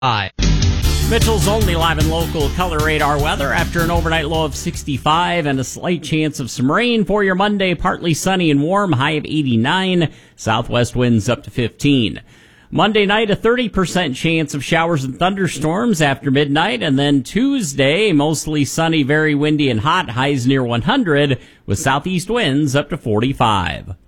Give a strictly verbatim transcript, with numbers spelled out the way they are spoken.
Hi. Mitchell's only live and local color radar weather after an overnight low of sixty-five and a slight chance of some rain for your Monday. Partly sunny and warm, high of eighty-nine. Southwest winds up to fifteen. Monday night, a thirty percent chance of showers and thunderstorms after midnight. And then Tuesday, mostly sunny, very windy and hot, highs near one hundred with southeast winds up to forty-five.